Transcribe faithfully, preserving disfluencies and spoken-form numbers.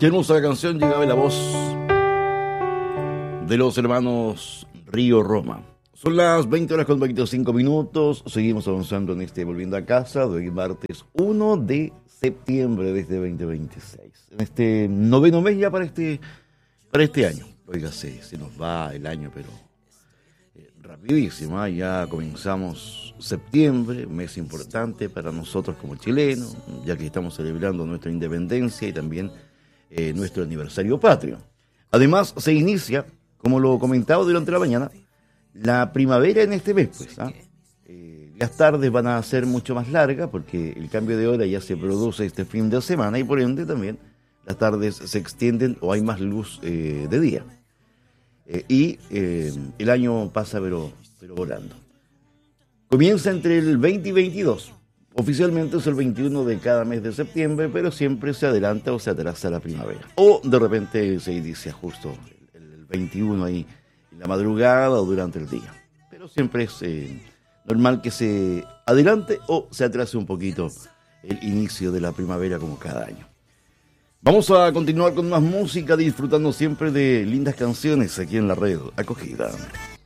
Qué hermosa canción, llegaba la voz de los hermanos Río Roma. Son las veinte horas con veinticinco minutos, seguimos avanzando en este Volviendo a Casa de hoy martes uno de septiembre de este veinte veintiséis. En este noveno mes ya para este, para este año. Oiga, se, se nos va el año, pero eh, rapidísimo, ¿eh? Ya comenzamos septiembre, mes importante para nosotros como chilenos, ya que estamos celebrando nuestra independencia y también eh, nuestro aniversario patrio. Además, se inicia, como lo comentaba durante la mañana, la primavera en este mes, pues, ¿ah? Eh, las tardes van a ser mucho más largas porque el cambio de hora ya se produce este fin de semana y por ende también las tardes se extienden o hay más luz eh, de día. Eh, y eh, el año pasa pero, pero volando. Comienza entre el veinte y veintidós. Oficialmente es el veintiuno de cada mes de septiembre, pero siempre se adelanta o se atrasa la primavera. O de repente se inicia justo el, el veintiuno ahí en la madrugada o durante el día. Pero siempre es eh, normal que se adelante o se atrase un poquito el inicio de la primavera como cada año. Vamos a continuar con más música, disfrutando siempre de lindas canciones aquí en la red Acogida.